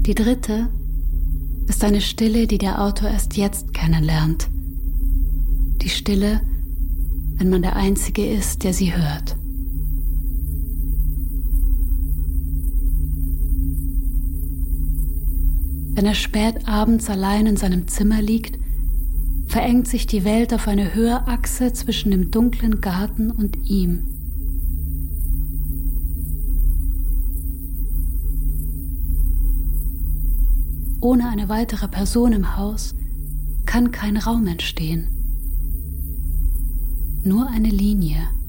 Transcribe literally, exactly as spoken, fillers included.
Die dritte ist eine Stille, die der Autor erst jetzt kennenlernt. Die Stille, wenn man der Einzige ist, der sie hört. Wenn er spät abends allein in seinem Zimmer liegt, verengt sich die Welt auf eine Höheachse zwischen dem dunklen Garten und ihm. Ohne eine weitere Person im Haus kann kein Raum entstehen. Nur eine Linie.